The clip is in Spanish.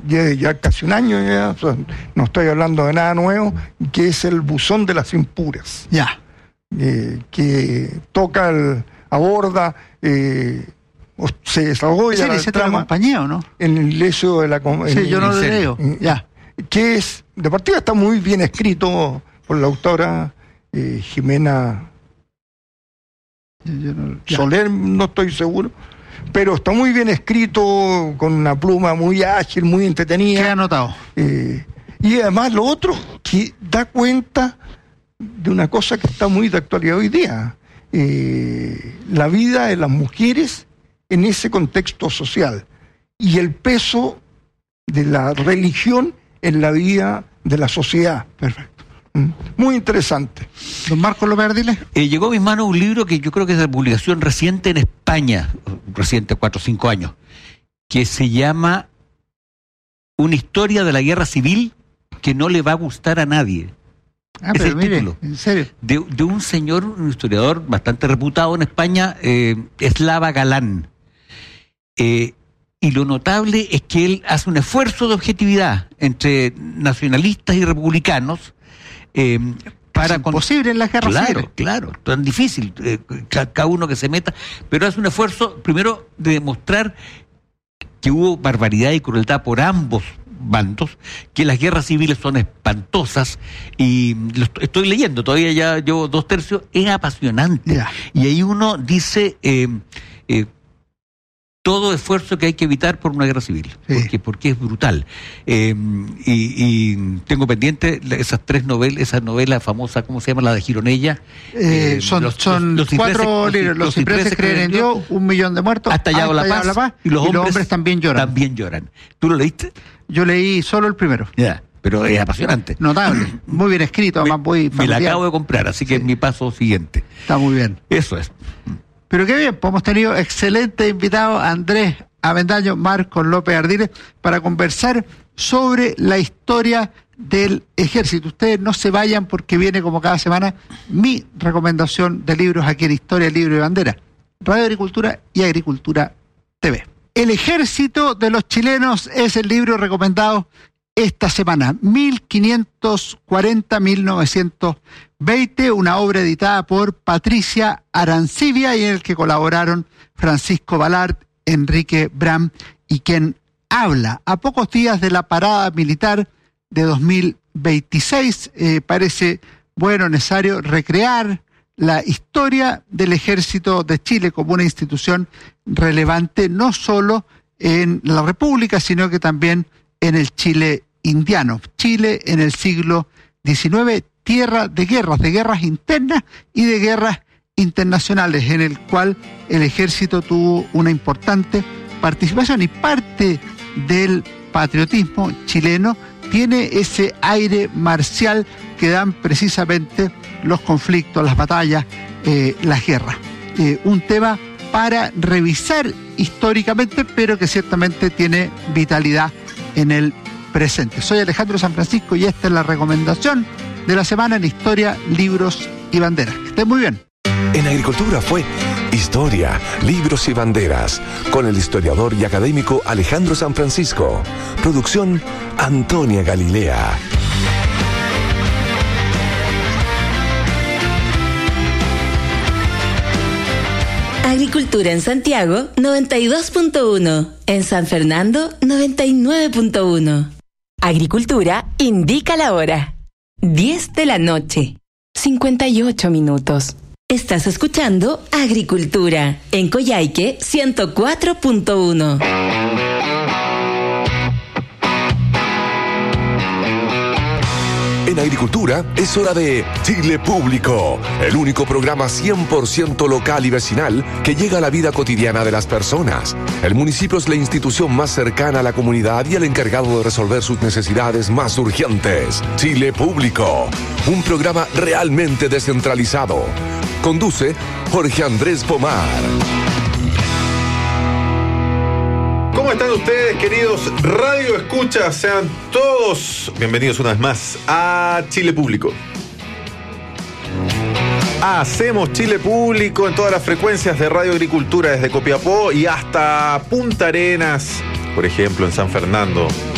ya casi un año, ya, o sea, no estoy hablando de nada nuevo, que es el buzón de las impuras. Ya. Que toca, aborda, se desarrolla la trama compañía, ¿o no? en el hecho de la... Sí, yo no lo leo, ya. Que es, de partida está muy bien escrito por la autora Jimena Soler, no estoy seguro, pero está muy bien escrito, con una pluma muy ágil, muy entretenida. Queda anotado. Y además lo otro, que da cuenta de una cosa que está muy de actualidad hoy día, la vida de las mujeres en ese contexto social y el peso de la religión en la vida de la sociedad. Perfecto. Muy interesante. Don Marcos López Ardiles. Llegó a mis manos un libro que yo creo que es de publicación reciente en España, reciente, 4 o 5 años, que se llama Una historia de la guerra civil que no le va a gustar a nadie. Es pero el mire, título. en serio. De un señor, un historiador bastante reputado en España, Slava Galán. Y lo notable es que él hace un esfuerzo de objetividad entre nacionalistas y republicanos para... Es imposible en la guerra civil. Claro, tan difícil, cada uno que se meta, pero hace un esfuerzo primero de demostrar que hubo barbaridad y crueldad por ambos bandos, que las guerras civiles son espantosas, y lo estoy leyendo, todavía ya llevo 2/3, es apasionante. Yeah. Y ahí uno dice todo esfuerzo que hay que evitar por una guerra civil, sí. porque es brutal. Y tengo pendiente esas 3 novelas, esa novela famosa, ¿cómo se llama? La de Gironella. Son 4 libros. Los cipreses creen en Dios, 1 millón de muertos, hasta llegado la paz, y los hombres también lloran. ¿Tú lo leíste? Yo leí solo el primero. Ya, pero es apasionante. Notable, muy bien escrito, además me la acabo de comprar, así que es mi paso siguiente. Está muy bien. Eso es. Pero qué bien, pues hemos tenido excelentes invitados, Andrés Avendaño, Marcos López Ardiles, para conversar sobre la historia del ejército. Ustedes no se vayan porque viene, como cada semana, mi recomendación de libros aquí en Historia, Libro y Bandera, Radio Agricultura y Agricultura TV. El ejército de los chilenos es el libro recomendado esta semana, 1540-1920, una obra editada por Patricia Arancibia y en el que colaboraron Francisco Ballard, Enrique Bram y quien habla. A pocos días de la parada militar de 2026, parece necesario recrear la historia del Ejército de Chile como una institución relevante no solo en la República, sino que también en el Chile indiano. Chile en el siglo XIX, tierra de guerras internas y de guerras internacionales, en el cual el ejército tuvo una importante participación, y parte del patriotismo chileno tiene ese aire marcial que dan precisamente los conflictos, las batallas, las guerras. Un tema para revisar históricamente, pero que ciertamente tiene vitalidad en el presente. Soy Alejandro San Francisco y esta es la recomendación de la semana en Historia, Libros y Banderas. Que estén muy bien. En Agricultura fue Historia, Libros y Banderas, con el historiador y académico Alejandro San Francisco. Producción Antonia Galilea. Agricultura en Santiago, 92.1. En San Fernando, 99.1. Agricultura indica la hora. 10 de la noche, 58 minutos. Estás escuchando Agricultura en Coyhaique 104.1. En Agricultura es hora de Chile Público, el único programa 100% local y vecinal que llega a la vida cotidiana de las personas. El municipio es la institución más cercana a la comunidad y el encargado de resolver sus necesidades más urgentes. Chile Público, un programa realmente descentralizado. Conduce Jorge Andrés Pomar. ¿Cómo están ustedes, queridos Radio Escuchas? Sean todos bienvenidos una vez más a Chile Público. Hacemos Chile Público en todas las frecuencias de Radio Agricultura, desde Copiapó y hasta Punta Arenas, por ejemplo, en San Fernando.